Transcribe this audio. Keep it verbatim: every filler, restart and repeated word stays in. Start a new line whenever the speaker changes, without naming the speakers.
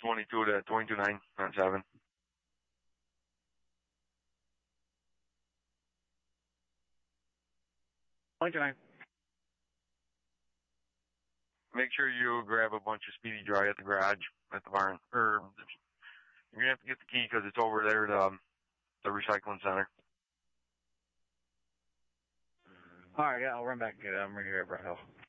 twenty-two to twenty-two nine, not seven.
twenty-two nine.
Make sure you grab a bunch of Speedy Dry at the garage, at the barn. Or you're going to have to get the key because it's over there at um, the recycling center.
All right, yeah, I'll run back and get it. I'm ready to grab Hill.